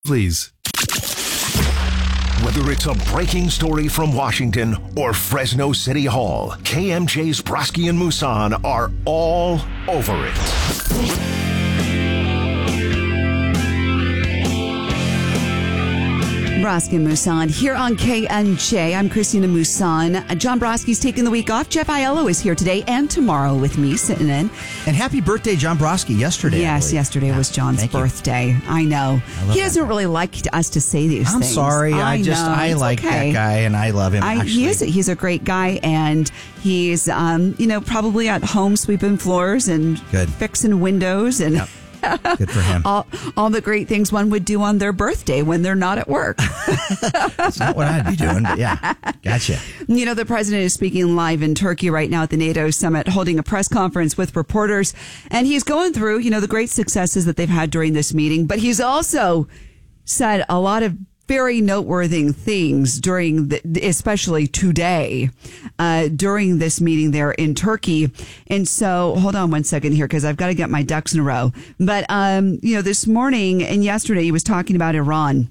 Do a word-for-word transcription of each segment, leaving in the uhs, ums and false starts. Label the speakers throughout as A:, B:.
A: Please.
B: Whether it's a breaking story from Washington or Fresno City Hall, K M J's Broski and Musan are all over it.
C: Broski and Musan here on K M J. I'm Christina Musan. John Broski's taking the week off. Jeff Aiello is here today and tomorrow with me sitting in.
D: And happy birthday, John Broski, yesterday.
C: Yes, yesterday yeah. was John's
D: Thank
C: birthday.
D: You.
C: I know.
D: I
C: he doesn't
D: guy.
C: really like us to say these
D: I'm
C: things.
D: I'm sorry. I,
C: I
D: just,
C: know.
D: I
C: it's
D: like
C: okay.
D: that guy and I love him.
C: I,
D: actually.
C: He is, he's a great guy, and he's, um, you know, probably at home sweeping floors and
D: Good.
C: fixing windows and...
D: Yep. Good for him.
C: all, all the great things one would do on their birthday when they're not at work.
D: That's not what I'd be doing, but yeah, gotcha.
C: You know, the president is speaking live in Turkey right now at the NATO summit, holding a press conference with reporters. And he's going through, you know, the great successes that they've had during this meeting. But he's also said a lot of very noteworthy things during the, especially today, uh, during this meeting there in Turkey. And so hold on one second here, because I've got to get my ducks in a row. But, um, you know, this morning and yesterday he was talking about Iran.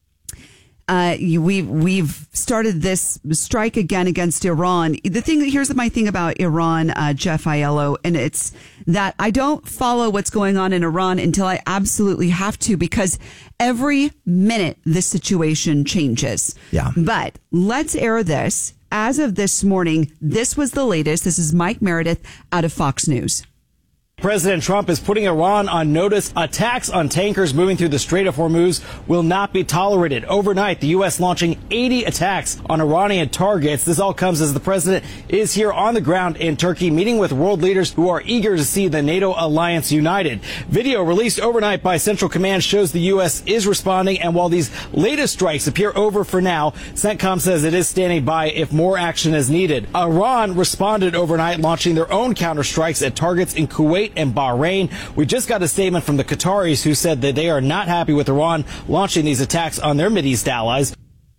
C: Uh, you, we've, we've started this strike again against Iran. The thing, here's my thing about Iran, uh, Jeff Aiello, and it's that I don't follow what's going on in Iran until I absolutely have to, because every minute the situation changes.
D: Yeah.
C: But let's air this. As of this morning, this was the latest. This is Mike Meredith out of Fox News.
E: President Trump is putting Iran on notice. Attacks on tankers moving through the Strait of Hormuz will not be tolerated. Overnight, the U S launching eighty attacks on Iranian targets. This all comes as the president is here on the ground in Turkey, meeting with world leaders who are eager to see the NATO alliance united. Video released overnight by Central Command shows the U S is responding. And while these latest strikes appear over for now, CENTCOM says it is standing by if more action is needed. Iran responded overnight, launching their own counterstrikes at targets in Kuwait and Bahrain. We just got a statement from the Qataris who said that they are not happy with Iran launching these attacks on their Mideast allies.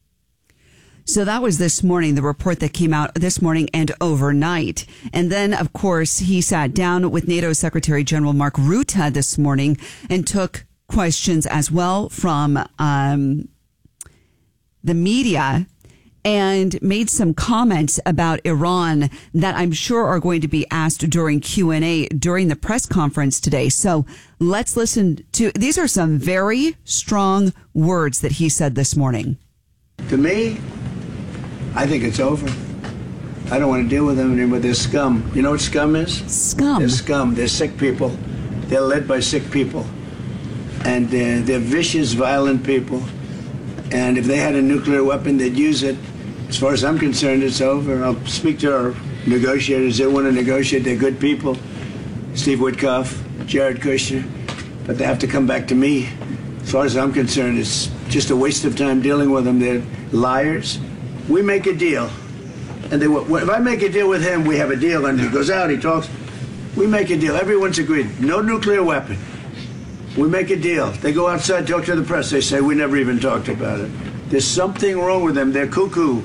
C: So that was this morning, the report that came out this morning and overnight. And then, of course, he sat down with NATO Secretary General Mark Rutte this morning and took questions as well from um, the media, and made some comments about Iran that I'm sure are going to be asked during Q and A during the press conference today. So let's listen to, these are some very strong words that he said this morning.
F: To me, I think it's over. I don't want to deal with them anymore. They're scum. You know what scum is?
C: Scum.
F: They're scum. They're sick people. They're led by sick people. And uh, they're vicious, violent people. And if they had a nuclear weapon, they'd use it. As far as I'm concerned, it's over. I'll speak to our negotiators. They want to negotiate. They're good people. Steve Witkoff, Jared Kushner. But they have to come back to me. As far as I'm concerned, it's just a waste of time dealing with them. They're liars. We make a deal. And they, if I make a deal with him, we have a deal. And he goes out, he talks. We make a deal. Everyone's agreed. No nuclear weapon. We make a deal. They go outside, talk to the press. They say, we never even talked about it. There's something wrong with them. They're cuckoo.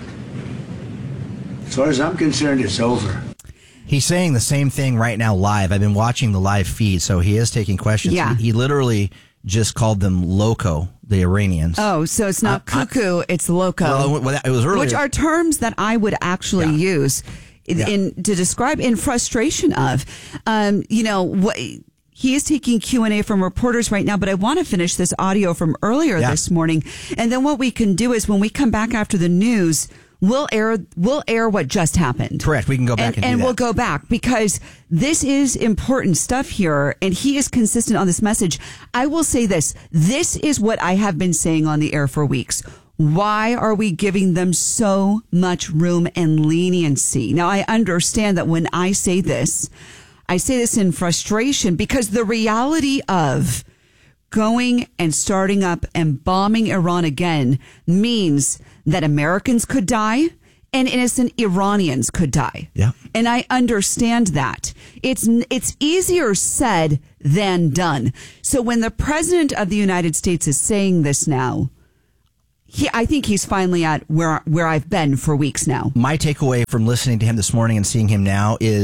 F: As far as I'm concerned, it's over.
D: He's saying the same thing right now live. I've been watching the live feed, so he is taking questions.
C: Yeah.
D: He, he literally just called them loco, the Iranians.
C: Oh, so it's not uh, cuckoo, I, it's loco.
D: Well, it was earlier.
C: Which are terms that I would actually
D: yeah.
C: use in,
D: yeah.
C: in to describe in frustration of, um, you know, what... He is taking Q and A from reporters right now, but I want to finish this audio from earlier yeah. this morning. And then what we can do is when we come back after the news, we'll air we'll air what just happened.
D: Correct. We can go back and,
C: and,
D: and
C: and
D: do
C: we'll
D: that.
C: go back because this is important stuff here. And he is consistent on this message. I will say this. This is what I have been saying on the air for weeks. Why are we giving them so much room and leniency? Now, I understand that when I say this, I say this in frustration because the reality of going and starting up and bombing Iran again means that Americans could die and innocent Iranians could die.
D: Yeah.
C: And I understand that. It's it's easier said than done. So when the president of the United States is saying this now, he, I think he's finally at where where I've been for weeks now.
D: My takeaway from listening to him this morning and seeing him now is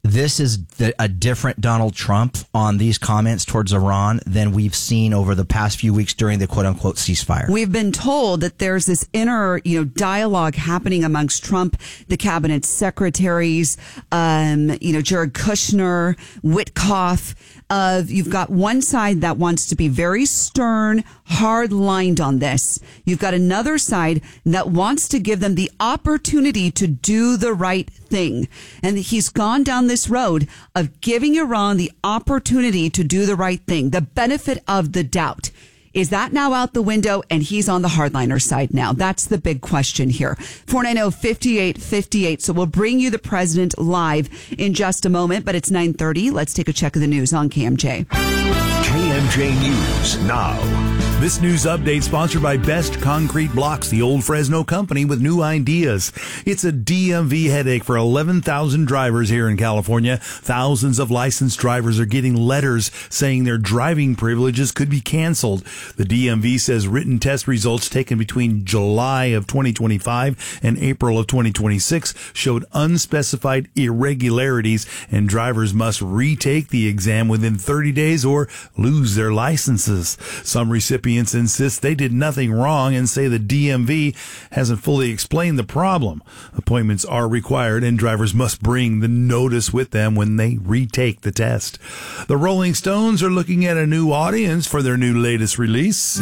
D: this is the, a different Donald Trump on these comments towards Iran than we've seen over the past few weeks during the quote unquote ceasefire.
C: We've been told that there's this inner, you know, dialogue happening amongst Trump, the cabinet secretaries, um, you know, Jared Kushner, Witkoff. Of you've got one side that wants to be very stern, hard lined on this. You've got another side that wants to give them the opportunity to do the right thing. And he's gone down this road of giving Iran the opportunity to do the right thing, the benefit of the doubt. Is that now out the window and he's on the hardliner side now? That's the big question here. four nine zero, five eight five eight. So we'll bring you the president live in just a moment, but it's nine thirty. Let's take a check of the news on K M J.
B: K M J News now.
A: This news update sponsored by Best Concrete Blocks, the old Fresno company with new ideas. It's a D M V headache for eleven thousand drivers here in California. Thousands of licensed drivers are getting letters saying their driving privileges could be canceled. The D M V says written test results taken between July of twenty twenty-five and April of twenty twenty-six showed unspecified irregularities, and drivers must retake the exam within thirty days or lose their licenses. Some recipients insist they did nothing wrong and say the D M V hasn't fully explained the problem. Appointments are required and drivers must bring the notice with them when they retake the test. The Rolling Stones are looking at a new audience for their new latest release.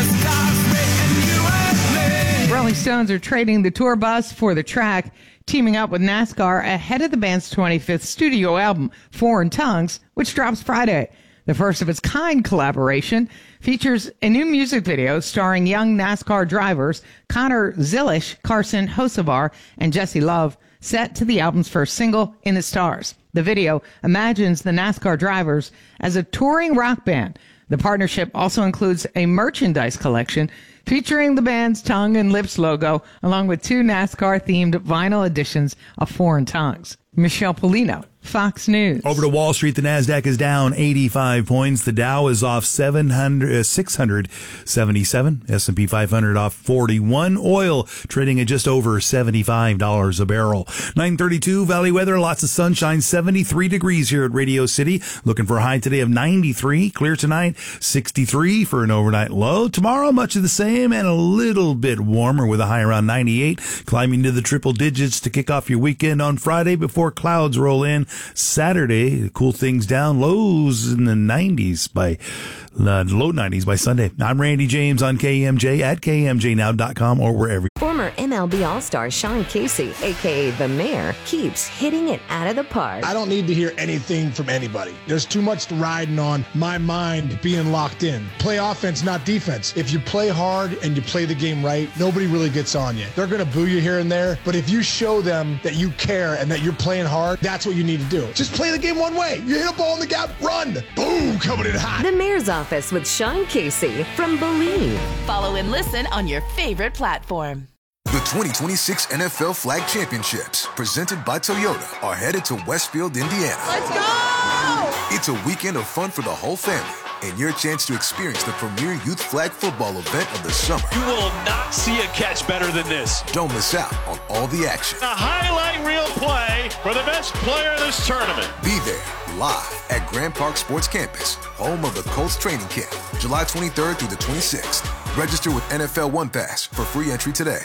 G: Rolling Stones are trading the tour bus for the track, teaming up with NASCAR ahead of the band's twenty-fifth studio album, Foreign Tongues, which drops Friday. The first of its kind collaboration features a new music video starring young NASCAR drivers Connor Zilish, Carson Hocevar, and Jesse Love, set to the album's first single, In the Stars. The video imagines the NASCAR drivers as a touring rock band. The partnership also includes a merchandise collection featuring the band's tongue and lips logo, along with two NASCAR-themed vinyl editions of Foreign Tongues. Michelle Polino, Fox News.
A: Over to Wall Street, the NASDAQ is down eighty-five points. The Dow is off seven hundred, uh, six hundred seventy-seven. S and P five hundred off forty-one. Oil trading at just over seventy-five dollars a barrel. nine thirty-two, Valley weather, lots of sunshine, seventy-three degrees here at Radio City. Looking for a high today of ninety-three. Clear tonight, sixty-three for an overnight low. Tomorrow, much of the same and a little bit warmer with a high around ninety-eight. Climbing to the triple digits to kick off your weekend on Friday before clouds roll in. Saturday, cool things down, lows in the nineties by uh, low nineties by Sunday. I'm Randy James on K M J at K M J now dot com or wherever.
H: Former M L B All-Star Sean Casey, a k a. The Mayor, keeps hitting it out of the park.
I: I don't need to hear anything from anybody. There's too much riding on my mind being locked in. Play offense, not defense. If you play hard and you play the game right, nobody really gets on you. They're going to boo you here and there, but if you show them that you care and that you're playing hard, that's what you need to do. Just play the game one way. You hit a ball in the gap, run. Boom, coming in hot.
H: The Mayor's Office with Sean Casey from Believe.
J: Follow and listen on your favorite platform.
K: The twenty twenty-six N F L Flag Championships, presented by Toyota, are headed to Westfield, Indiana.
J: Let's go!
K: It's a weekend of fun for the whole family and your chance to experience the premier youth flag football event of the summer.
L: You will not see a catch better than this.
K: Don't miss out on all the action.
L: A highlight reel play for the best player of this tournament.
K: Be there live at Grand Park Sports Campus, home of the Colts training camp, July twenty-third through the twenty-sixth. Register with N F L One Pass for free entry today.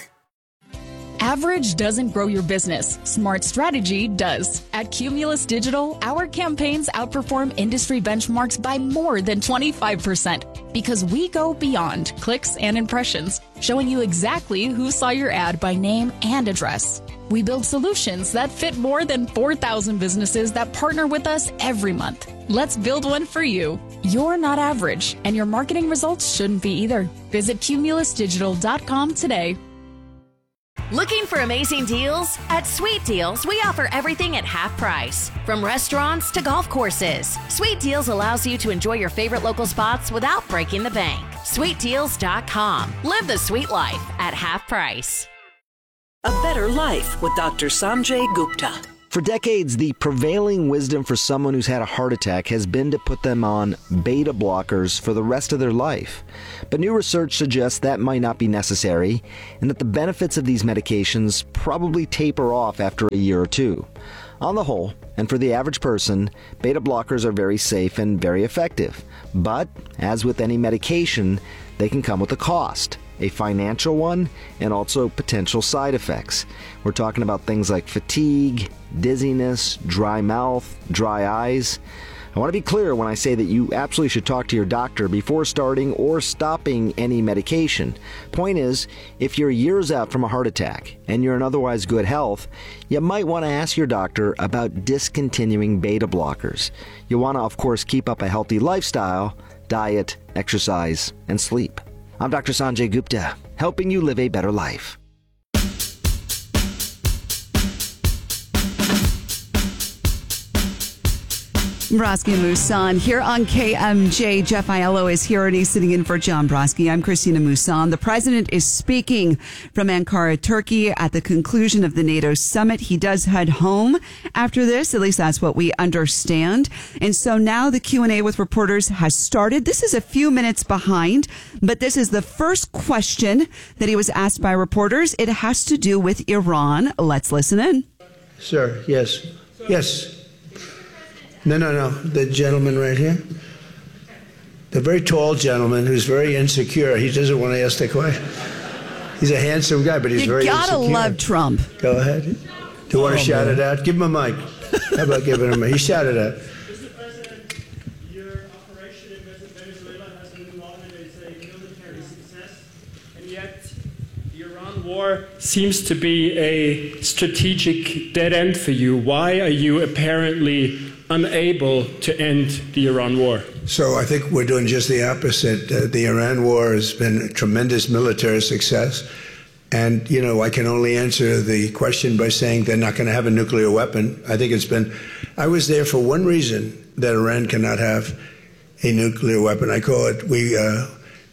M: Average doesn't grow your business. Smart strategy does. At Cumulus Digital, our campaigns outperform industry benchmarks by more than twenty-five percent because we go beyond clicks and impressions, showing you exactly who saw your ad by name and address. We build solutions that fit more than four thousand businesses that partner with us every month. Let's build one for you. You're not average, and your marketing results shouldn't be either. Visit cumulus digital dot com today.
J: Looking for amazing deals? At Sweet Deals, we offer everything at half price. From restaurants to golf courses, Sweet Deals allows you to enjoy your favorite local spots without breaking the bank. sweet deals dot com. Live the sweet life at half price.
N: A better life with Doctor Sanjay Gupta.
O: For decades, the prevailing wisdom for someone who's had a heart attack has been to put them on beta blockers for the rest of their life. But new research suggests that might not be necessary, and that the benefits of these medications probably taper off after a year or two. On the whole, and for the average person, beta blockers are very safe and very effective. But, as with any medication, they can come with a cost, a financial one, and also potential side effects. We're talking about things like fatigue, dizziness, dry mouth, dry eyes. I want to be clear when I say that you absolutely should talk to your doctor before starting or stopping any medication. Point is, if you're years out from a heart attack and you're in otherwise good health, you might want to ask your doctor about discontinuing beta blockers. You want to, of course, keep up a healthy lifestyle, diet, exercise, and sleep. I'm Doctor Sanjay Gupta, helping you live a better life.
C: Brodsky and Musan here on K M J. Jeff Aiello is here and he's sitting in for John Brodsky. I'm Christina Musan. The president is speaking from Ankara, Turkey at the conclusion of the NATO summit. He does head home after this. At least that's what we understand. And so now the Q and A with reporters has started. This is a few minutes behind, but this is the first question that he was asked by reporters. It has to do with Iran. Let's listen in.
F: Sir, yes. Yes. No, no, no. The gentleman right here. The very tall gentleman who's very insecure. He doesn't want to ask the question. He's a handsome guy, but he's
C: you
F: very
C: gotta
F: insecure.
C: love Trump.
F: Go ahead. Do you want to oh, shout man. it out? Give him a mic. How about giving him a mic? He shouted out.
P: Mister President, your operation in Venezuela has been lauded as a military success, and yet the Iran war seems to be a strategic dead end for you. Why are you apparently unable to end the Iran war?
F: So I think we're doing just the opposite. Uh, the Iran war has been a tremendous military success. And, you know, I can only answer the question by saying they're not going to have a nuclear weapon. I think it's been, I was there for one reason, that Iran cannot have a nuclear weapon. I call it, we uh,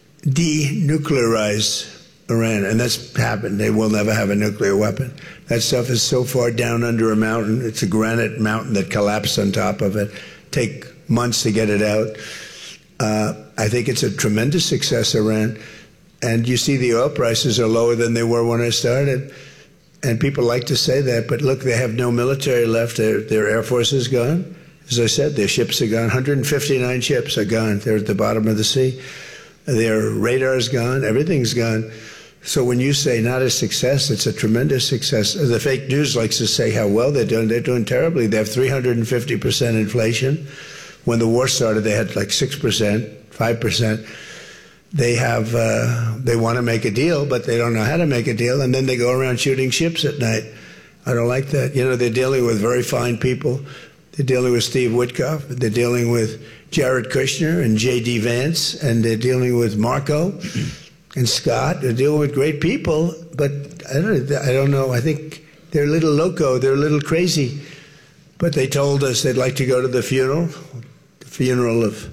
F: denuclearize Iran, and that's happened. They will never have a nuclear weapon. That stuff is so far down under a mountain. It's a granite mountain that collapsed on top of it. Take months to get it out. Uh, I think it's a tremendous success, Iran. And you see the oil prices are lower than they were when I started. And people like to say that, but look, they have no military left. Their, their air force is gone. As I said, their ships are gone. one hundred fifty-nine ships are gone. They're at the bottom of the sea. Their radar's gone. Everything's gone. So when you say not a success, it's a tremendous success. The fake news likes to say how well they're doing. They're doing terribly. They have three hundred fifty percent inflation. When the war started, they had like six percent, five percent. They have, uh, they want to make a deal, but they don't know how to make a deal. And then they go around shooting ships at night. I don't like that. You know, they're dealing with very fine people. They're dealing with Steve Witkoff. They're dealing with Jared Kushner and J D Vance. And they're dealing with Marco and Scott. They're dealing with great people, but I don't, I don't know. I think they're a little loco. They're a little crazy. But they told us they'd like to go to the funeral, the funeral of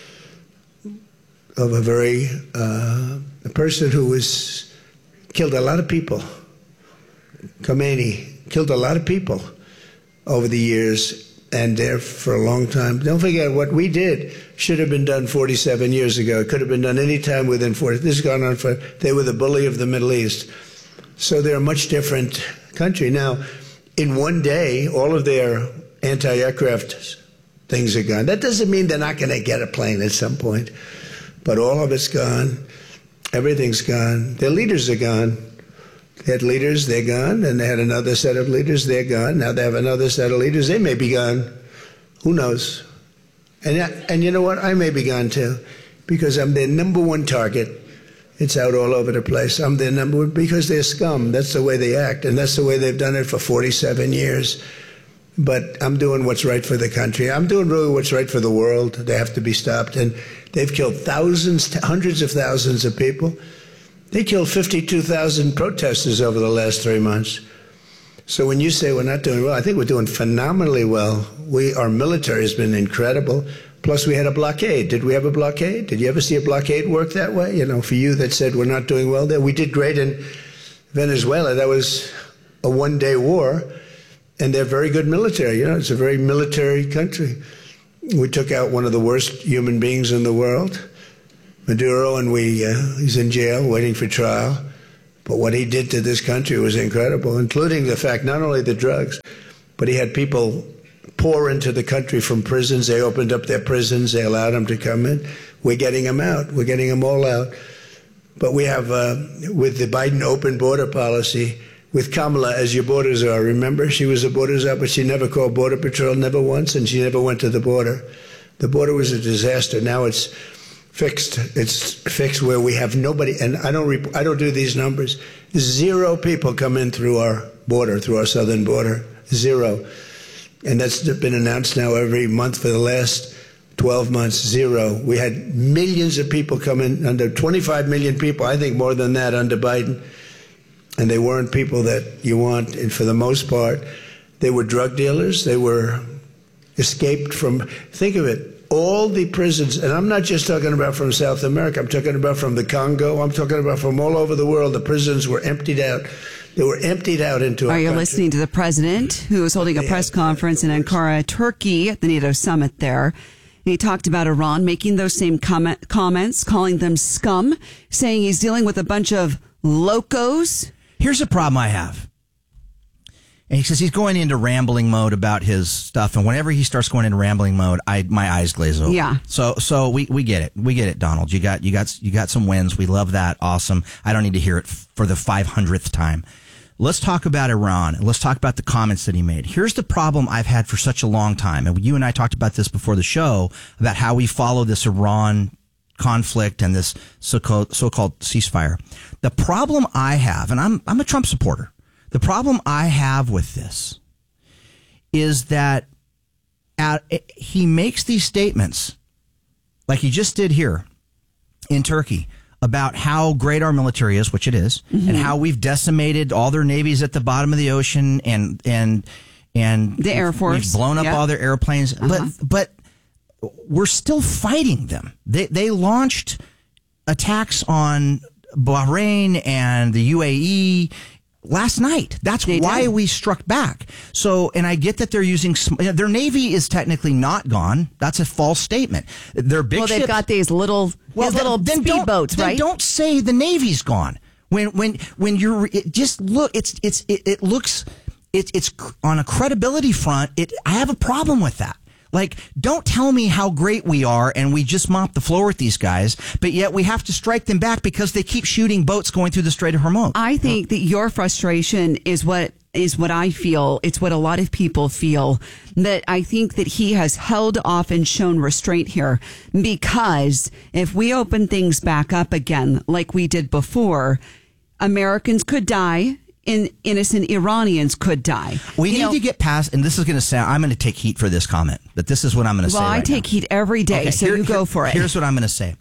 F: of a very uh, a person who was killed a lot of people. Khomeini killed a lot of people over the years, and there for a long time. Don't forget, what we did should have been done forty-seven years ago. It could have been done any time within forty. This has gone on for. They were the bully of the Middle East, so they're a much different country now. In one day, all of their anti-aircraft things are gone. That doesn't mean they're not going to get a plane at some point. But all of it's gone. Everything's gone. Their leaders are gone. They had leaders, they're gone. And they had another set of leaders, they're gone. Now they have another set of leaders, they may be gone. Who knows? And, and you know what? I may be gone too. Because I'm their number one target. It's out all over the place. I'm their number one because they're scum. That's the way they act. And that's the way they've done it for forty-seven years. But I'm doing what's right for the country. I'm doing really what's right for the world. They have to be stopped. And they've killed thousands, hundreds of thousands of people. They killed fifty-two thousand protesters over the last three months. So when you say we're not doing well, I think we're doing phenomenally well. We, our military has been incredible. Plus, we had a blockade. Did we have a blockade? Did you ever see a blockade work that way? You know, for you that said we're not doing well there, we did great in Venezuela. That was a one-day war. And they're very good military. You know, it's a very military country. We took out one of the worst human beings in the world, Maduro, and we uh, he's in jail waiting for trial. But what he did to this country was incredible, including the fact not only the drugs, but he had people pour into the country from prisons. They opened up their prisons. They allowed them to come in. We're getting them out. We're getting them all out. But we have, uh, with the Biden open border policy, with Kamala as your border czar. Remember, she was a border czar, but she never called Border Patrol, never once, and she never went to the border. The border was a disaster. Now it's fixed. It's fixed where we have nobody, and I don't rep- I don't do these numbers. Zero people come in through our border, through our southern border. Zero. And that's been announced now every month for the last twelve months. Zero. We had millions of people come in, under twenty-five million people, I think more than that under Biden. And they weren't people that you want, and for the most part, they were drug dealers. They were escaped from, think of it, all the prisons, and I'm not just talking about from South America, I'm talking about from the Congo, I'm talking about from all over the world. The prisons were emptied out. They were emptied out into our
C: Are you
F: country.
C: listening to the president, who was holding a press conference in Ankara, Turkey, at the NATO summit there? And he talked about Iran making those same comment, comments, calling them scum, saying he's dealing with a bunch of locos.
D: Here's a problem I have. And he says he's going into rambling mode about his stuff, and whenever he starts going into rambling mode, I my eyes glaze over.
C: Yeah.
D: So so we, we get it. We get it, Donald. You got you got you got some wins. We love that. Awesome. I don't need to hear it for the five hundredth time. Let's talk about Iran. Let's talk about the comments that he made. Here's the problem I've had for such a long time, and you and I talked about this before the show, about how we follow this Iran conflict and this so-called, so-called ceasefire. The problem I have, and I'm I'm a Trump supporter, the problem I have with this is that at, he makes these statements, like he just did here in Turkey, about how great our military is, which it is, mm-hmm. and how we've decimated all their navies at the bottom of the ocean, and and and
C: the Air Force.
D: We've blown up
C: yep.
D: all their airplanes,
C: uh-huh.
D: but but. We're still fighting them. They they launched attacks on Bahrain and the U A E last night. That's they why did. we struck back. So, and I get that they're using their navy is technically not gone. That's a false statement. Their big
C: well, they've
D: ships,
C: got these little
D: well,
C: these little
D: then
C: speedboats,
D: then
C: right?
D: Don't say the navy's gone. When when when you're it just look, it's it's it, it looks it, it's on a credibility front. It I have a problem with that. Like, don't tell me how great we are and we just mop the floor with these guys, but yet we have to strike them back because they keep shooting boats going through the Strait of Hormuz.
C: I think that your frustration is what is what I feel. It's what a lot of people feel, that I think that he has held off and shown restraint here, because if we open things back up again like we did before, Americans could die. In innocent Iranians could die.
D: We
C: you
D: need
C: know,
D: to get past, and this is going to sound, I'm going to take heat for this comment, but this is what I'm going to
C: well,
D: say. Well,
C: I
D: right
C: take
D: now.
C: heat every day,
D: okay,
C: so
D: here,
C: you go
D: here,
C: for it.
D: Here's what I'm going to say.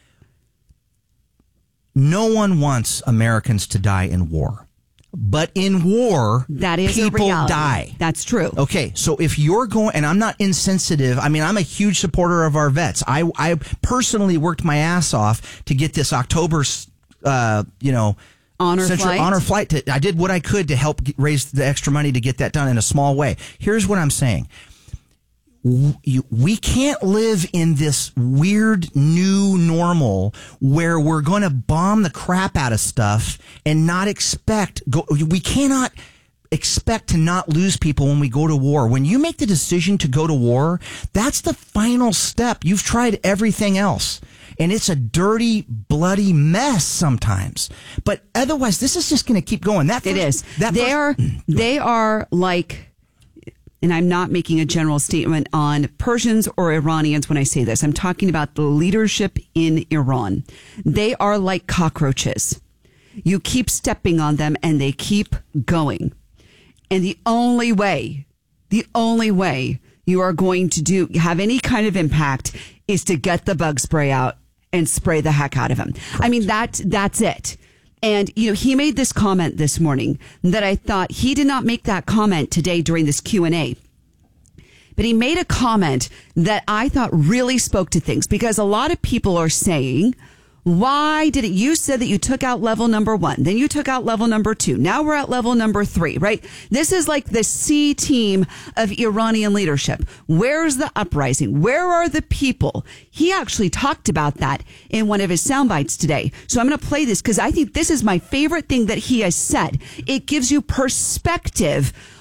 D: No one wants Americans to die in war. But in war,
C: that is
D: people
C: a reality.
D: die.
C: That's true.
D: Okay, so if you're going, and I'm not insensitive, I mean, I'm a huge supporter of our vets. I, I personally worked my ass off to get this October's, uh, you know,
C: Honor
D: Central
C: flight.
D: Honor flight. To, I did what I could to help get, raise the extra money to get that done in a small way. Here's what I'm saying. We, we can't live in this weird new normal where we're going to bomb the crap out of stuff and not expect, go, we cannot expect to not lose people when we go to war. When you make the decision to go to war, that's the final step. You've tried everything else. And it's a dirty, bloody mess sometimes. But otherwise, this is just going to keep going. That first,
C: it is.
D: That
C: they
D: first,
C: are. They are like, and I'm not making a general statement on Persians or Iranians when I say this. I'm talking about the leadership in Iran. They are like cockroaches. You keep stepping on them, and they keep going. And the only way, the only way you are going to do have any kind of impact is to get the bug spray out and spray the heck out of him. Correct. I mean, that, that's it. And, you know, he made this comment this morning that I thought he did not make that comment today during this Q and A. But he made a comment that I thought really spoke to things, because a lot of people are saying, why did it? You said that you took out level number one, then you took out level number two. Now we're at level number three, right? This is like the C team of Iranian leadership. Where's the uprising? Where are the people? He actually talked about that in one of his sound bites today. So I'm going to play this because I think this is my favorite thing that he has said. It gives you perspective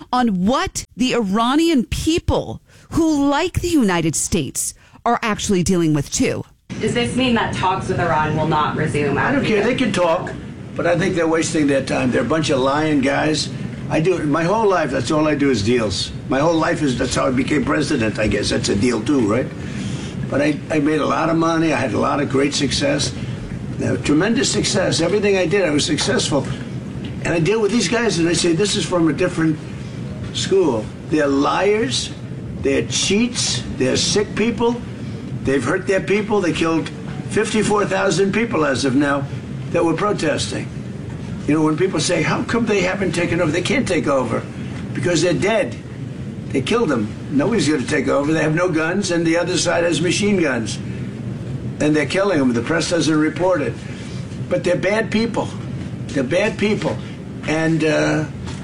C: on what the Iranian people who like the United States are actually dealing with too.
Q: Does this mean that talks with Iran will not resume?
F: I don't care. They can talk, but I think they're wasting their time. They're a bunch of lying guys. I do my whole life. That's all I do is deals. My whole life is that's how I became president. I guess that's a deal too, right? But I, I made a lot of money. I had a lot of great success, uh, tremendous success. Everything I did, I was successful. And I deal with these guys, and I say this is from a different school. They're liars. They're cheats. They're sick people. They've hurt their people. They killed fifty-four thousand people as of now that were protesting. You know, when people say, how come they haven't taken over? They can't take over because they're dead. They killed them. Nobody's going to take over. They have no guns, and the other side has machine guns. And they're killing them. The press doesn't report it. But they're bad people. They're bad people. And uh,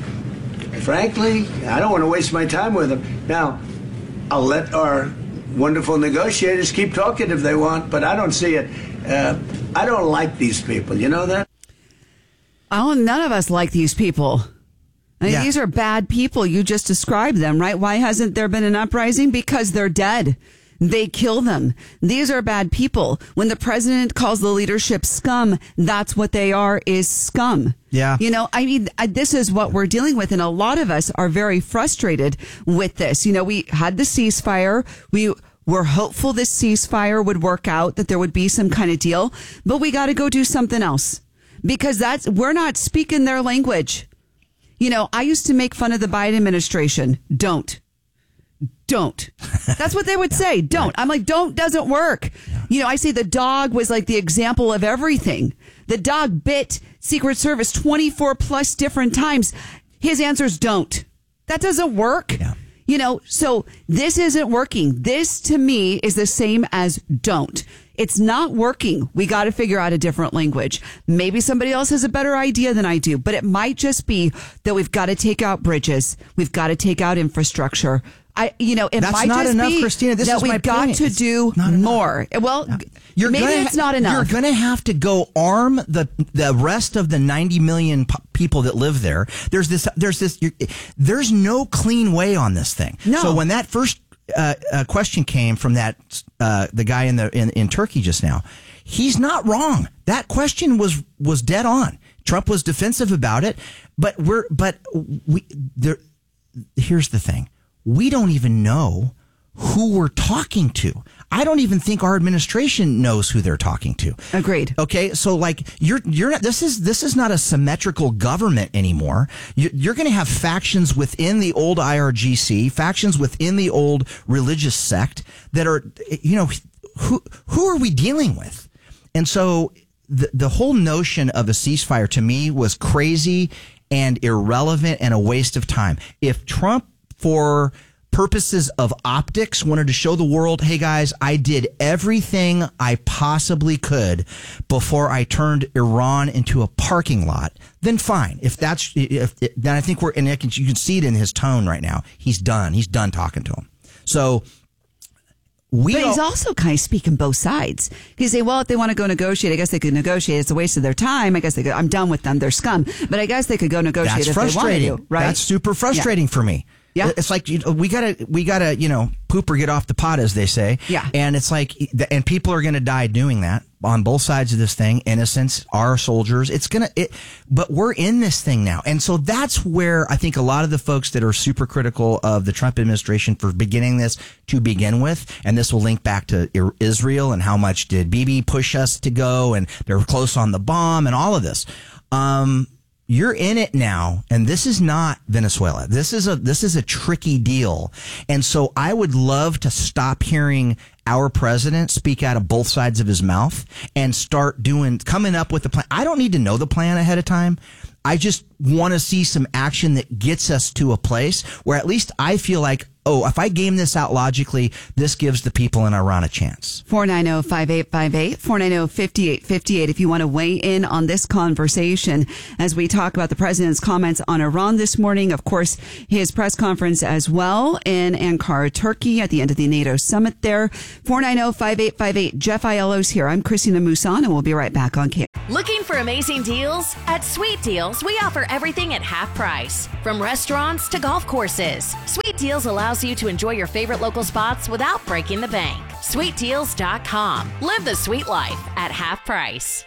F: frankly, I don't want to waste my time with them. Now, I'll let our wonderful negotiators keep talking if they want, but I don't see it. Uh, I don't like these people. You know that?
C: Oh, none of us like these people. I mean,
D: Yeah.
C: These are bad people. You just described them, right? Why hasn't there been an uprising? Because they're dead. They kill them. These are bad people. When the president calls the leadership scum, that's what they are, is scum.
D: Yeah.
C: You know, I mean, I- this is what we're dealing with. And a lot of us are very frustrated with this. You know, we had the ceasefire. We were hopeful this ceasefire would work out, that there would be some kind of deal, but we got to go do something else because that's, we're not speaking their language. You know, I used to make fun of the Biden administration. Don't. Don't. That's what they would say. Don't. I'm like, don't doesn't work. You know, I say the dog was like the example of everything. The dog bit Secret Service twenty-four plus different times. His answer's don't. That doesn't work.
D: Yeah.
C: You know, so this isn't working. This to me is the same as don't. It's not working. We got to figure out a different language. Maybe somebody else has a better idea than I do, but it might just be that we've got to take out bridges. We've got to take out infrastructure. I, you know, it
D: That's
C: might
D: not
C: just
D: enough,
C: be
D: Christina. This
C: that
D: is
C: we've
D: my
C: got
D: point.
C: to
D: It's
C: do more. Well,
D: You're
C: maybe
D: gonna,
C: it's not enough.
D: You're going to have to go arm the the rest of the ninety million p- people that live there. There's this. There's this. You're, there's no clean way on this thing.
C: No.
D: So when that first uh, uh, question came from that uh, the guy in the in, in Turkey just now, he's not wrong. That question was was dead on. Trump was defensive about it, but we're but we there. Here's the thing. We don't even know who we're talking to. I don't even think our administration knows who they're talking to.
C: Agreed.
D: Okay, so like you're you're not. This is this is not a symmetrical government anymore. You're, you're going to have factions within the old I R G C, factions within the old religious sect that are, you know, who who are we dealing with? And so the the whole notion of a ceasefire to me was crazy and irrelevant and a waste of time. If Trump, for purposes of optics, wanted to show the world, hey guys, I did everything I possibly could before I turned Iran into a parking lot, then fine. If that's, if, then I think we're, and you can see it in his tone right now. He's done. He's done talking to him. So we
C: but he's
D: all-
C: also kind of speaking both sides. He's saying, well, if they want to go negotiate, I guess they could negotiate. It's a waste of their time. I guess they could, I'm done with them. They're scum. But I guess they could go negotiate
D: That's
C: if
D: frustrating.
C: they wanted to, right?
D: That's super frustrating
C: Yeah.
D: for me.
C: Yeah.
D: It's like, you know, we gotta, we gotta, you know, poop or get off the pot, as they say.
C: Yeah.
D: And it's like, and people are going to die doing that on both sides of this thing. Innocents, our soldiers. It's going to, it, but we're in this thing now. And so that's where I think a lot of the folks that are super critical of the Trump administration for beginning this to begin with, and this will link back to Israel and how much did Bibi push us to go, and they're close on the bomb and all of this. Um, You're in it now, and this is not Venezuela. This is a this is a tricky deal. And so I would love to stop hearing our president speak out of both sides of his mouth and start doing coming up with the plan. I don't need to know the plan ahead of time. I just want to see some action that gets us to a place where at least I feel like oh, if I game this out logically, this gives the people in Iran a chance.
C: four nine zero, five eight five eight, four nine zero, five eight five eight if you want to weigh in on this conversation as we talk about the president's comments on Iran this morning. Of course, his press conference as well in Ankara, Turkey at the end of the NATO summit there. four nine zero, five eight five eight. Jeff Aiello's here. I'm Christina Musan, and we'll be right back on K.
J: Looking for amazing deals? At Sweet Deals, we offer everything at half price. From restaurants to golf courses, Sweet Deals allows you to enjoy your favorite local spots without breaking the bank. sweet deals dot com. Live the sweet life at half price.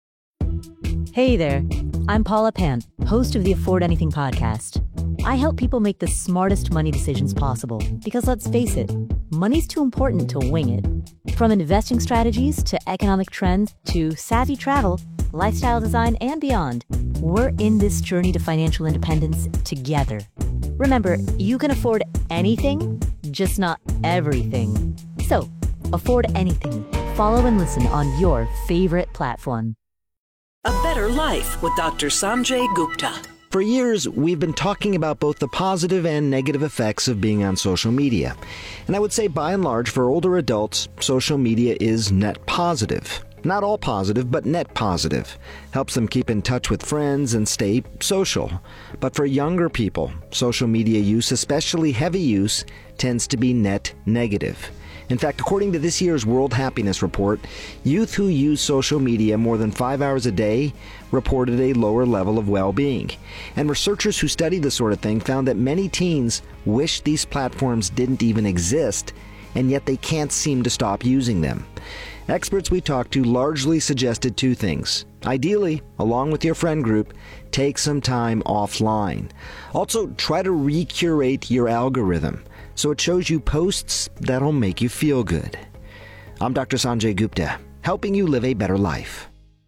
R: Hey there, I'm Paula Pan, host of the Afford Anything podcast. I help people make the smartest money decisions possible because, let's face it, money's too important to wing it. From investing strategies to economic trends to savvy travel, lifestyle design, and beyond, we're in this journey to financial independence together. Remember, you can afford anything, just not everything. So, afford anything. Follow and listen on your favorite platform.
N: A Better Life with Doctor Sanjay Gupta.
O: For years, we've been talking about both the positive and negative effects of being on social media. And I would say, by and large, for older adults, social media is net positive. Not all positive, but net positive. Helps them keep in touch with friends and stay social. But for younger people, social media use, especially heavy use, tends to be net negative. In fact, according to this year's World Happiness Report, youth who use social media more than five hours a day reported a lower level of well-being. And researchers who studied this sort of thing found that many teens wish these platforms didn't even exist, and yet they can't seem to stop using them. Experts we talked to largely suggested two things. Ideally, along with your friend group, take some time offline. Also, try to recurate your algorithm so it shows you posts that'll make you feel good. I'm Doctor Sanjay Gupta, helping you live a better life.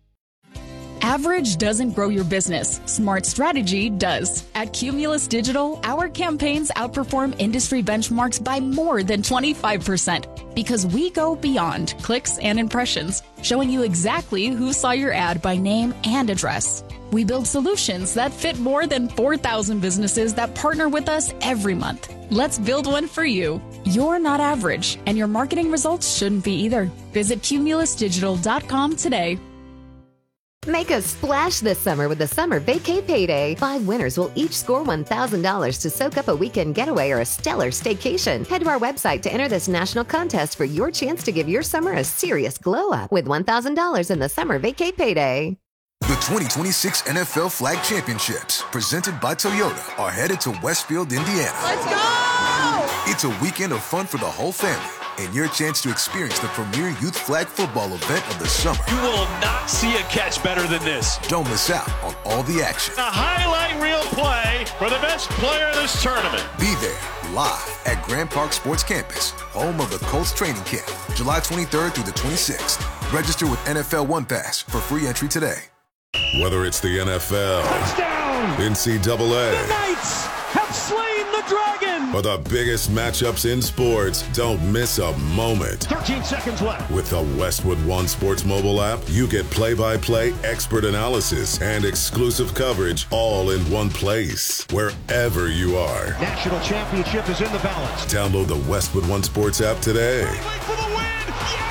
M: Average doesn't grow your business. Smart strategy does. At Cumulus Digital, our campaigns outperform industry benchmarks by more than twenty-five percent because we go beyond clicks and impressions, showing you exactly who saw your ad by name and address. We build solutions that fit more than four thousand businesses that partner with us every month. Let's build one for you. You're not average, and your marketing results shouldn't be either. Visit cumulus digital dot com today.
H: Make a splash this summer with the Summer Vacay Payday. Five winners will each score one thousand dollars to soak up a weekend getaway or a stellar staycation. Head to our website to enter this national contest for your chance to give your summer a serious glow up with one thousand dollars in the Summer Vacay Payday.
K: The twenty twenty-six N F L Flag Championships, presented by Toyota, are headed to Westfield, Indiana.
S: Let's go!
K: It's a weekend of fun for the whole family, and your chance to experience the premier youth flag football event of the summer.
L: You will not see a catch better than this.
K: Don't miss out on all the action.
L: A highlight reel play for the best player in this tournament.
K: Be there live at Grand Park Sports Campus, home of the Colts training camp, July twenty-third through the twenty-sixth. Register with N F L One Pass for free entry today.
T: Whether it's the N F L,
L: touchdown,
T: N C double A,
L: the Knights have slain the dragon,
T: or the biggest matchups in sports, don't miss a moment.
L: thirteen seconds left.
T: With the Westwood One Sports mobile app, you get play-by-play, expert analysis, and exclusive coverage all in one place, wherever you are.
L: National championship is in the balance.
T: Download the Westwood One Sports app today.
L: Wait for the win.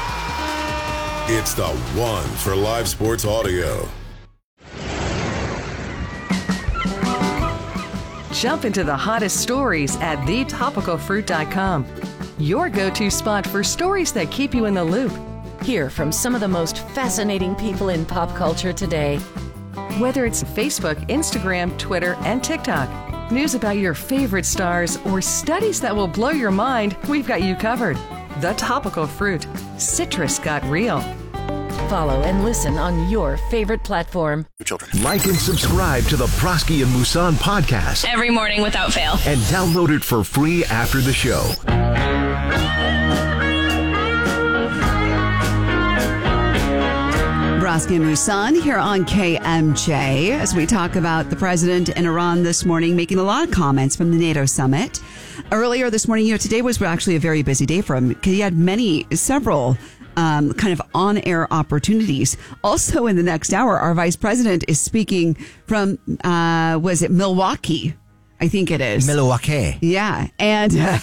L: Yeah!
T: It's the one for live sports audio.
U: Jump into the hottest stories at the topical fruit dot com. Your go-to spot for stories that keep you in the loop. Hear from some of the most fascinating people in pop culture today. Whether it's Facebook, Instagram, Twitter, and TikTok, news about your favorite stars, or studies that will blow your mind, we've got you covered. The Topical Fruit. Citrus got real. Follow and listen on your favorite platform.
B: Like and subscribe to the Prosky and Musan podcast
V: every morning without fail.
B: And download it for free after the show.
C: Prosky and Musan here on K M J as we talk about the president in Iran this morning making a lot of comments from the NATO summit. Earlier this morning, you know, today was actually a very busy day for him because he had many, several Um, kind of on-air opportunities. Also in the next hour, our vice president is speaking from, uh, was it Milwaukee? I think it is.
D: Milwaukee.
C: Yeah. And uh,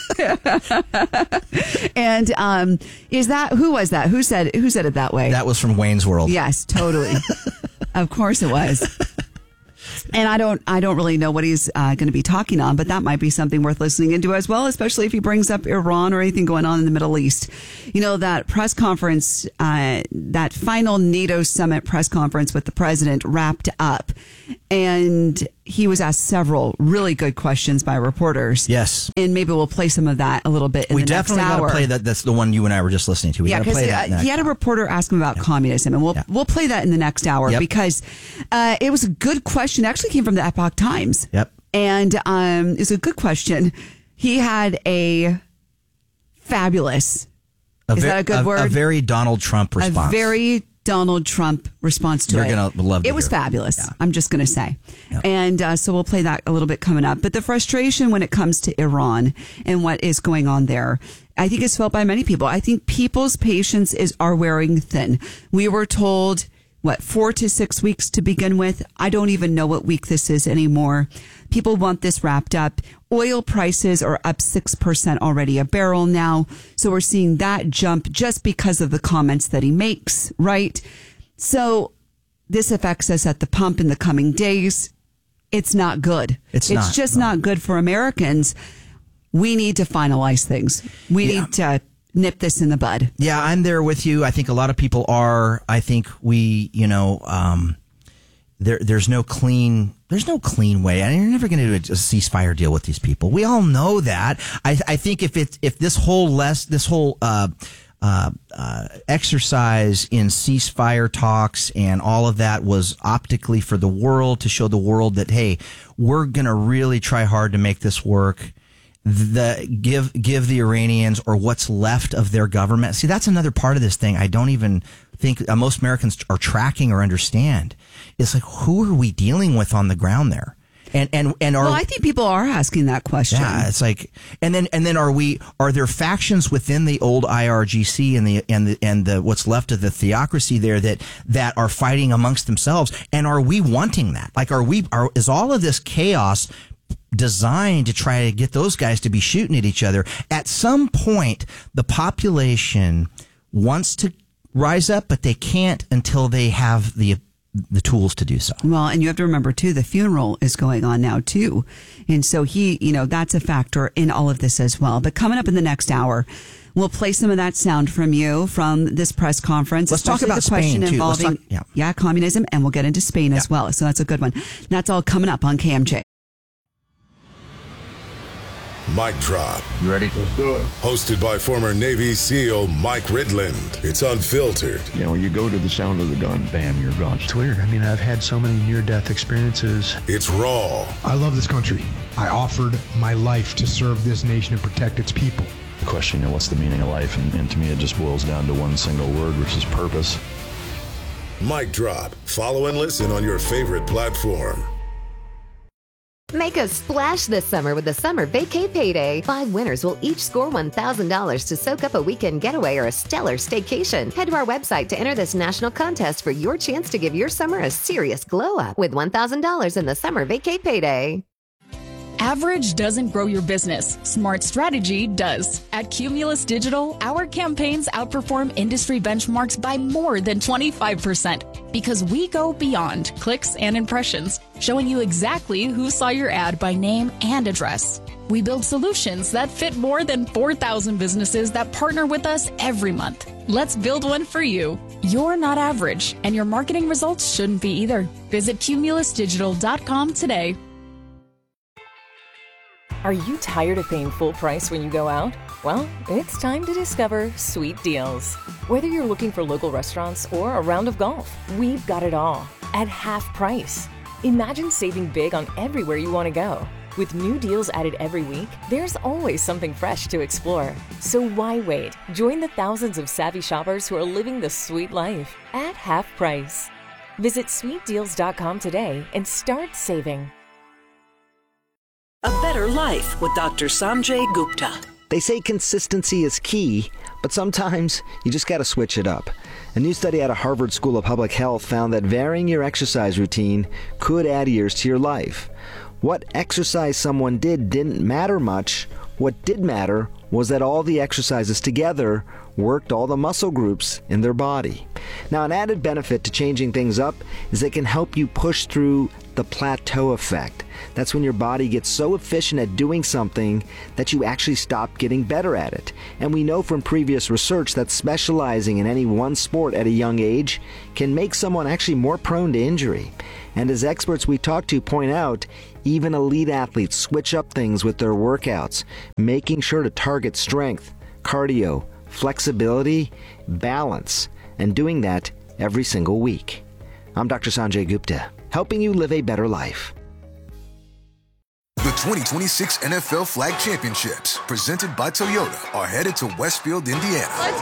C: and um, is that, who was that? Who said, who said it that way?
D: That was from Wayne's World.
C: Yes, totally. Of course it was. And I don't, I don't really know what he's uh, going to be talking on, but that might be something worth listening into as well, especially if he brings up Iran or anything going on in the Middle East. You know, that press conference, uh, that final NATO summit press conference with the president wrapped up, and he was asked several really good questions by reporters.
D: Yes.
C: And maybe we'll play some of that a little bit in
D: we
C: the next hour.
D: We definitely got to play that. That's the one you and I were just listening to. We
C: yeah,
D: got to play that.
C: Uh, he had a reporter ask him about yeah. communism, and we'll yeah. we'll play that in the next hour
D: yep.
C: because uh, it was a good question. It actually came from the Epoch Times.
D: Yep.
C: And um, it's a good question. He had a fabulous,
D: a
C: is
D: ver-
C: that a good
D: a,
C: word?
D: A very Donald Trump response.
C: A very Donald Trump response to
D: You're
C: it.
D: You're going to love it.
C: It was
D: hear.
C: fabulous. Yeah. I'm just going to say.
D: Yeah.
C: And uh, so we'll play that a little bit coming up. But the frustration when it comes to Iran and what is going on there, I think is felt by many people. I think people's patience is are wearing thin. We were told, what, four to six weeks to begin with? I don't even know what week this is anymore. People want this wrapped up. Oil prices are up six percent already a barrel now. So we're seeing that jump just because of the comments that he makes, right? So this affects us at the pump in the coming days. It's not good.
D: It's,
C: it's
D: not,
C: just
D: no.
C: not good for Americans. We need to finalize things. We
D: yeah.
C: need to nip this in the bud.
D: Yeah, I'm there with you. I think a lot of people are. I think we, you know, um, there, there's no clean, there's no clean way. And you're never going to do a ceasefire deal with these people. We all know that. I, I think if it, if this whole less, this whole, uh, uh, uh, exercise in ceasefire talks and all of that was optically for the world to show the world that, hey, we're going to really try hard to make this work. The give give the Iranians or what's left of their government. See, that's another part of this thing I don't even think uh, most Americans are tracking or understand. It's like, who are we dealing with on the ground there? And and and are,
C: well, I think people are asking that question.
D: Yeah, it's like, and then and then are we? Are there factions within the old I R G C and the and the and the what's left of the theocracy there that that are fighting amongst themselves? And are we wanting that? Like, are we? Are is all of this chaos designed to try to get those guys to be shooting at each other? At some point, the population wants to rise up, but they can't until they have the the tools to do so.
C: Well, and you have to remember too, the funeral is going on now too. And so he, you know, that's a factor in all of this as well. But coming up in the next hour, we'll play some of that sound from you from this press conference.
D: Let's talk about
C: the question
D: Spain too.
C: Involving,
D: Let's talk, yeah.
C: yeah, communism, and we'll get into Spain
D: yeah.
C: as well. So that's a good one. That's all coming up on K M J.
T: Mic Drop.
S: You ready? Let's do it.
T: Hosted by former Navy SEAL Mike Ridland. It's unfiltered.
S: You know, you go to the sound of the gun, bam, you're gone.
V: It's weird. I mean, I've had so many near-death experiences.
T: It's raw.
I: I love this country. I offered my life to serve this nation and protect its people.
S: The question, you know, what's the meaning of life? And, and to me, it just boils down to one single word, which is purpose.
T: Mic Drop. Follow and listen on your favorite platform.
H: Make a splash this summer with the Summer Vacay Payday. Five winners will each score one thousand dollars to soak up a weekend getaway or a stellar staycation. Head to our website to enter this national contest for your chance to give your summer a serious glow up with one thousand dollars in the Summer Vacay Payday.
M: Average doesn't grow your business. Smart strategy does. At Cumulus Digital, our campaigns outperform industry benchmarks by more than twenty-five percent because we go beyond clicks and impressions, showing you exactly who saw your ad by name and address. We build solutions that fit more than four thousand businesses that partner with us every month. Let's build one for you. You're not average, and your marketing results shouldn't be either. Visit cumulus digital dot com today.
W: Are you tired of paying full price when you go out? Well, it's time to discover Sweet Deals. Whether you're looking for local restaurants or a round of golf, we've got it all at half price. Imagine saving big on everywhere you want to go. With new deals added every week, there's always something fresh to explore. So why wait? Join the thousands of savvy shoppers who are living the sweet life at half price. Visit sweet deals dot com today and start saving.
N: A Better Life with Doctor Sanjay Gupta.
O: They say consistency is key, but sometimes you just got to switch it up. A new study out of Harvard School of Public Health found that varying your exercise routine could add years to your life. What exercise someone did didn't matter much. What did matter was that all the exercises together worked all the muscle groups in their body. Now, an added benefit to changing things up is they can help you push through the plateau effect. That's when your body gets so efficient at doing something that you actually stop getting better at it. And we know from previous research that specializing in any one sport at a young age can make someone actually more prone to injury. And as experts we talk to point out, even elite athletes switch up things with their workouts, making sure to target strength, cardio, flexibility, balance, and doing that every single week. I'm Doctor Sanjay Gupta, helping you live a better life.
K: The twenty twenty-six N F L Flag Championships, presented by Toyota, are headed to Westfield, Indiana.
A: Let's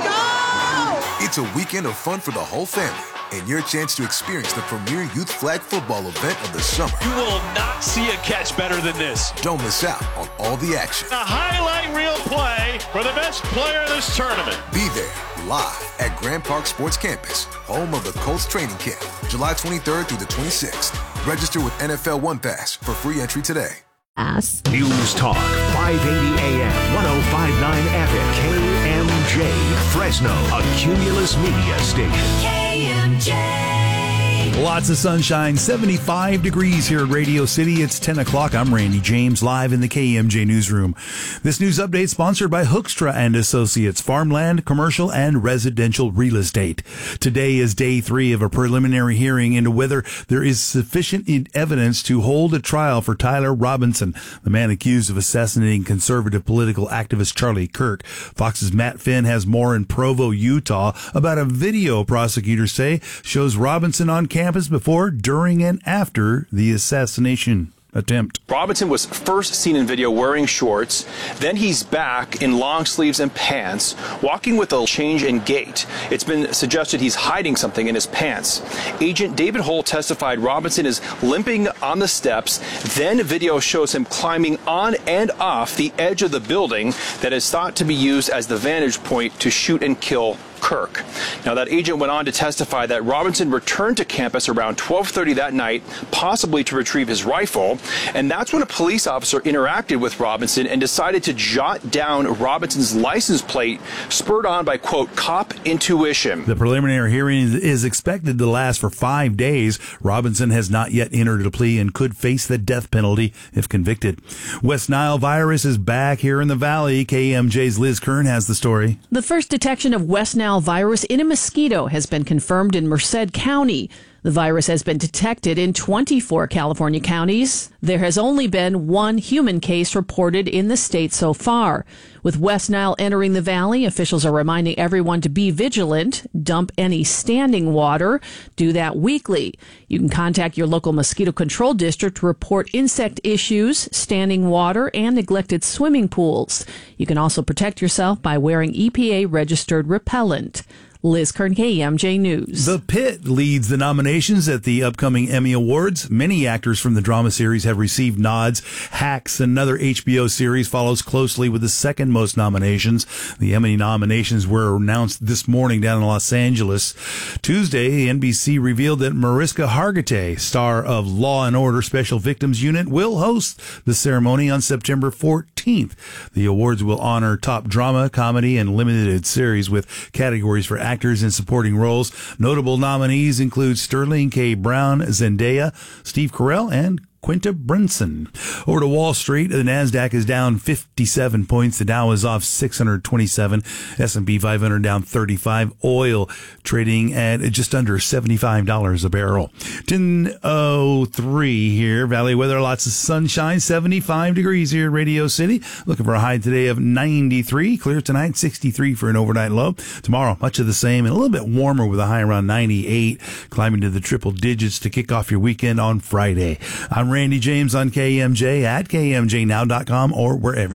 A: go!
K: It's a weekend of fun for the whole family, and your chance to experience the premier youth flag football event of the summer.
L: You will not see a catch better than this.
K: Don't miss out on all the action.
L: A highlight reel play for the best player in this tournament.
K: Be there live at Grand Park Sports Campus, home of the Colts training camp, July twenty-third through the twenty-sixth. Register with N F L One Pass for free entry today.
B: Ass. News Talk, five eighty A M, ten fifty-nine F M, K M J, Fresno, a Cumulus Media station.
A: K M J.
E: Lots of sunshine, seventy-five degrees here at Radio City. It's ten o'clock. I'm Randy James, live in the K M J newsroom. This news update sponsored by Hoekstra and Associates, farmland, commercial, and residential real estate. Today is day three of a preliminary hearing into whether there is sufficient evidence to hold a trial for Tyler Robinson, the man accused of assassinating conservative political activist Charlie Kirk. Fox's Matt Finn has more in Provo, Utah, about a video prosecutors say shows Robinson on campus before, during, and after the assassination attempt.
G: Robinson was first seen in video wearing shorts. Then he's back in long sleeves and pants, walking with a change in gait. It's been suggested he's hiding something in his pants. Agent David Hull testified Robinson is limping on the steps. Then video shows him climbing on and off the edge of the building that is thought to be used as the vantage point to shoot and kill Kirk. Now, that agent went on to testify that Robinson returned to campus around twelve thirty that night, possibly to retrieve his rifle, and that's when a police officer interacted with Robinson and decided to jot down Robinson's license plate, spurred on by, quote, cop intuition.
E: The preliminary hearing is expected to last for five days. Robinson has not yet entered a plea and could face the death penalty if convicted. West Nile virus is back here in the Valley. K M J's Liz Kern has the story.
X: The first detection of West Nile virus in a mosquito has been confirmed in Merced County. The virus has been detected in twenty-four California counties. There has only been one human case reported in the state so far. With West Nile entering the valley, officials are reminding everyone to be vigilant, dump any standing water, do that weekly. You can contact your local mosquito control district to report insect issues, standing water, and neglected swimming pools. You can also protect yourself by wearing E P A-registered repellent. Liz Kern, K M J News.
E: The Pit leads the nominations at the upcoming Emmy Awards. Many actors from the drama series have received nods. Hacks, another H B O series, follows closely with the second most nominations. The Emmy nominations were announced this morning down in Los Angeles. Tuesday, N B C revealed that Mariska Hargitay, star of Law and Order Special Victims Unit, will host the ceremony on September fourteenth. The awards will honor top drama, comedy, and limited series with categories for actors in supporting roles. Notable nominees include Sterling K. Brown, Zendaya, Steve Carell, and Quinta Brunson. Over to Wall Street, the NASDAQ is down fifty-seven points. The Dow is off six hundred twenty-seven. S and P five hundred down thirty-five. Oil trading at just under seventy-five dollars a barrel. ten oh three here. Valley weather, lots of sunshine. seventy-five degrees here in Radio City. Looking for a high today of ninety-three. Clear tonight, sixty-three for an overnight low. Tomorrow, much of the same and a little bit warmer with a high around ninety-eight. Climbing to the triple digits to kick off your weekend on Friday. I'm Randy James on K M J at K M J now dot com or wherever.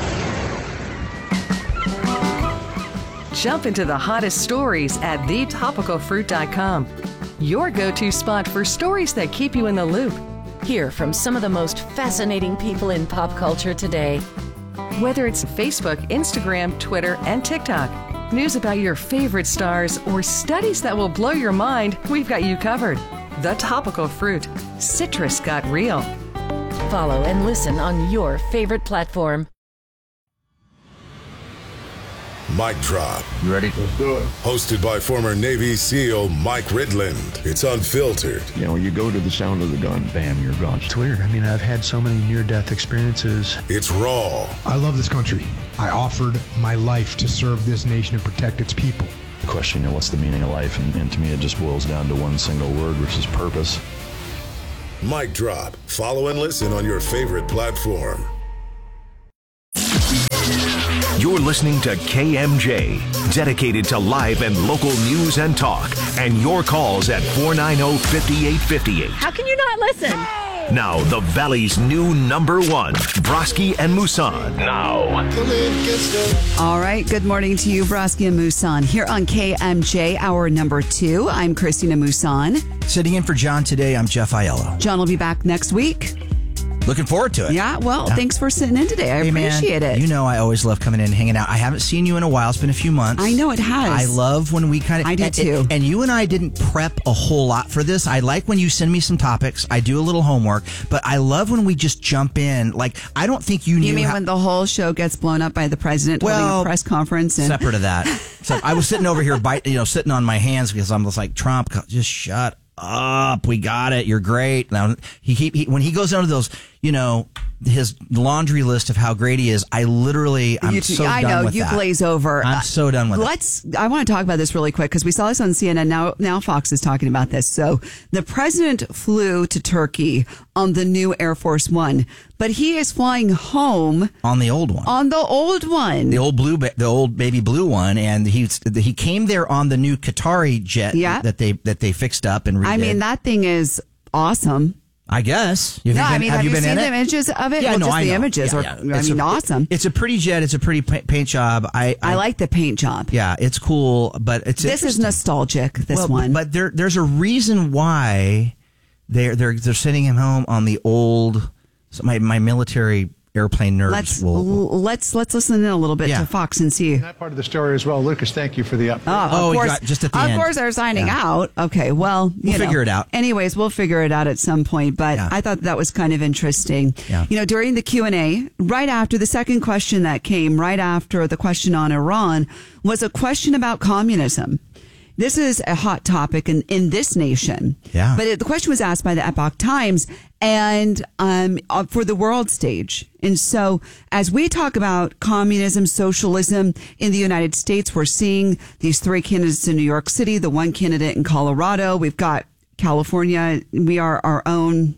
U: Jump into the hottest stories at the topical fruit dot com. Your go-to spot for stories that keep you in the loop. Hear from some of the most fascinating people in pop culture today. Whether it's Facebook, Instagram, Twitter, and TikTok, news about your favorite stars, or studies that will blow your mind, we've got you covered. The Topical Fruit. Citrus got real. Follow and listen on your favorite platform.
T: Mic Drop.
S: You ready? Let's do it.
T: Hosted by former Navy SEAL Mike Ridland. It's unfiltered.
S: You know, you go to the sound of the gun, bam, you're gone.
V: It's weird. I mean, I've had so many near-death experiences.
T: It's raw.
I: I love this country. I offered my life to serve this nation and protect its people.
S: The question, you know, what's the meaning of life? And, and to me, it just boils down to one single word, which is purpose.
T: Mic Drop. Follow and listen on your favorite platform.
B: You're listening to K M J, dedicated to live and local news and talk, and your calls at four nine zero, five eight five eight.
A: How can you not listen?
B: Now, the Valley's new number one, Broski and Musan. Now.
C: All right. Good morning to you, Broski and Musan, here on K M J, hour number two. I'm Christina Musan.
D: Sitting in for John today, I'm Jeff Aiello.
C: John will be back next week.
D: Looking forward to it.
C: Yeah, well,
D: Yeah.
C: thanks for sitting in today. I
D: Hey, man,
C: appreciate it.
D: You know I always love coming in and hanging out. I haven't seen you in a while. It's been a few months.
C: I know it has.
D: I love when we kind of...
C: I do
D: and,
C: too.
D: And, and you and I didn't prep a whole lot for this. I like when you send me some topics. I do a little homework. But I love when we just jump in. Like, I don't think you knew...
C: You mean
D: how,
C: when the whole show gets blown up by the president holding
D: Well,
C: a press conference? And
D: separate of that. So I was sitting over here, bite, you know, sitting on my hands because I'm just like, Trump, just shut up. We got it. You're great. Now, he, he, he when he goes into those, you know... his laundry list of how great he is, I literally, I'm
C: You-
D: so
C: I
D: done
C: know,
D: with
C: you
D: that.
C: glaze over.
D: I'm so done with
C: Let's, I want to talk about this really quick because we saw this on C N N. Now, now Fox is talking about this. So the president flew to Turkey on the new Air Force One, but he is flying home
D: it. On the old one.
C: on the old one.
D: The old blue, ba- the old baby blue one, and he he came there on the new Qatari jet
C: Yeah.
D: that they that they fixed up and redid.
C: I mean, that thing is awesome.
D: I guess. Have
C: No,
D: you been,
C: I mean, have,
D: you
C: you
D: been
C: seen
D: in
C: the
D: it?
C: images of it?
D: Yeah,
C: well,
D: no,
C: just
D: I
C: the
D: know.
C: images
D: Yeah,
C: are,
D: yeah.
C: I
D: It's
C: mean,
D: a,
C: awesome.
D: It's a pretty jet. It's a pretty pa- paint job. I,
C: I like the paint job.
D: Yeah, it's cool, but it's
C: This is
D: interesting.
C: nostalgic. This
D: Well,
C: one,
D: but there there's a reason why they're they're they're sending him home on the old. So my my military airplane nerves
C: let's
D: will.
C: l- let's let's listen in a little bit
D: Yeah.
C: to Fox and see.
V: That part of the story as well. Lucas, thank you for the update.
C: Oh, of
D: Oh, we
C: course,
D: got- just at the
C: of
D: end.
C: course, they're signing
D: Yeah.
C: out. Okay, well, you
D: We'll
C: know.
D: figure it out.
C: Anyways, we'll figure it out at some point. But
D: Yeah.
C: I thought that was kind of interesting.
D: Yeah.
C: You know, during the Q and A, right after the second question that came, right after the question on Iran, was a question about communism. This is a hot topic in, in this nation.
D: Yeah.
C: But it, the question was asked by the Epoch Times and um, uh, for the world stage. And so as we talk about communism, socialism in the United States, we're seeing these three candidates in New York City, the one candidate in Colorado. We've got California. We are our own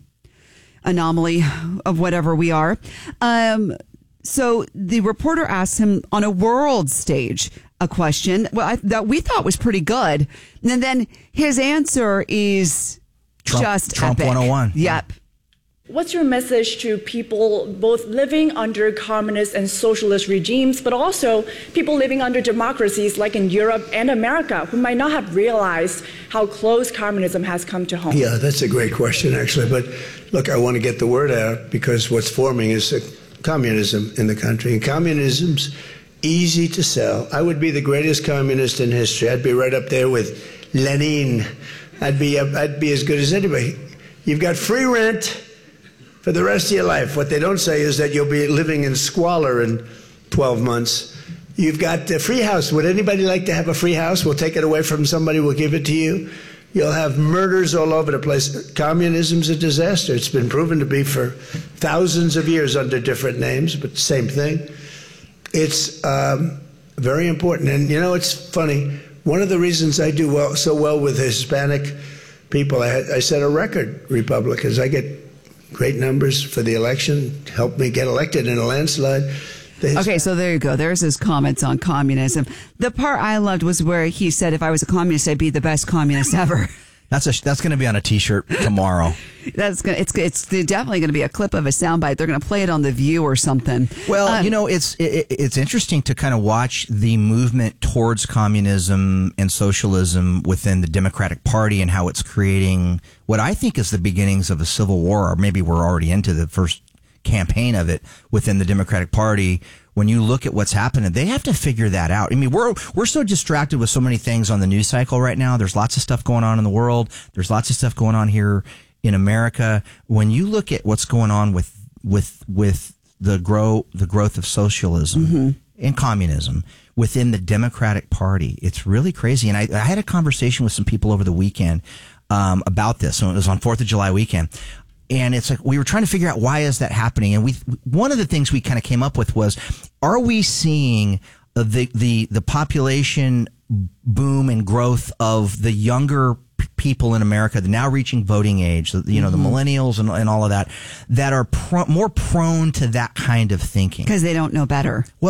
C: anomaly of whatever we are. Um, so the reporter asked him on a world stage a question well, I, that we thought was pretty good. And then his answer is
D: Trump-
C: just
D: Trump
C: epic.
D: one oh one.
C: Yep.
F: What's your message to people both living under communist and socialist regimes, but also people living under democracies like in Europe and America who might not have realized how close communism has come to home?
J: Yeah, that's a great question, actually. But look, I want to get the word out because what's forming is uh, communism in the country. And communism's easy to sell. I would be the greatest communist in history. I'd be right up there with Lenin. I'd be, I'd be as good as anybody. You've got free rent for the rest of your life. What they don't say is that you'll be living in squalor in twelve months. You've got a free house. Would anybody like to have a free house? We'll take it away from somebody. We'll give it to you. You'll have murders all over the place. Communism's a disaster. It's been proven to be for thousands of years under different names, but same thing. It's um, very important. And, you know, it's funny. One of the reasons I do well, so well with Hispanic people, I, I set a record, Republicans. I get great numbers for the election, helped me get elected in a landslide. The
C: Okay, so there you go. There's his comments on communism. The part I loved was where he said, if I was a communist, I'd be the best communist ever.
D: That's a that's going to be on a T-shirt tomorrow.
C: That's gonna, it's it's definitely going to be a clip of a soundbite. They're going to play it on The View or something.
D: Well,
C: Um,
D: you know, it's it, it's interesting to kind of watch the movement towards communism and socialism within the Democratic Party and how it's creating what I think is the beginnings of a civil war, or maybe we're already into the first campaign of it within the Democratic Party. When you look at what's happening, they have to figure that out. I mean, we're we're so distracted with so many things on the news cycle right now. There's lots of stuff going on in the world. There's lots of stuff going on here in America. When you look at what's going on with with with the grow the growth of socialism mm-hmm. and communism within the Democratic Party. It's really crazy. And I, I had a conversation with some people over the weekend um, about this. So it was on fourth of July weekend. And it's like we were trying to figure out why is that happening. And we one of the things we kind of came up with was, are we seeing the the the population boom and growth of the younger people in America, the now reaching voting age, you know, mm-hmm. the millennials and, and all of that, that are pro- more prone to that kind of thinking
C: because they don't know better.
D: Well,